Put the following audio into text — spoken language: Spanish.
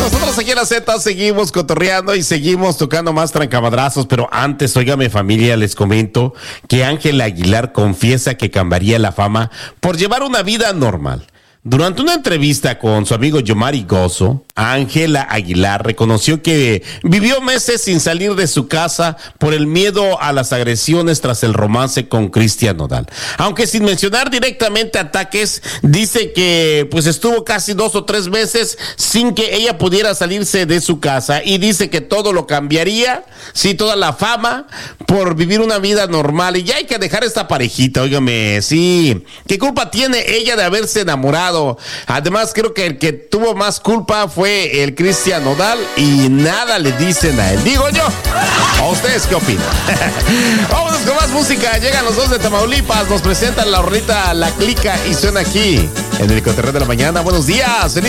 nosotros aquí en la Z seguimos cotorreando y seguimos tocando más trancamadrazos, pero antes, óigame familia, les comento que Ángela Aguilar confiesa que cambiaría la fama por llevar una vida normal. Durante una entrevista con su amigo Yomari Gozo, Ángela Aguilar reconoció que vivió meses sin salir de su casa por el miedo a las agresiones tras el romance con Cristian Nodal. Aunque sin mencionar directamente ataques, dice que pues estuvo casi 2 o 3 meses sin que ella pudiera salirse de su casa y dice que todo lo cambiaría, sí, toda la fama por vivir una vida normal. Y ya hay que dejar esta parejita, óigame, sí. ¿Qué culpa tiene ella de haberse enamorado? Además, creo que el que tuvo más culpa fue el Cristian Nodal y nada le dicen a él. Digo yo. ¿A ustedes qué opinan? Vámonos con más música. Llegan los dos de Tamaulipas. Nos presentan la horrita La Clica y suena aquí en el Cotorreo de la Mañana. Buenos días.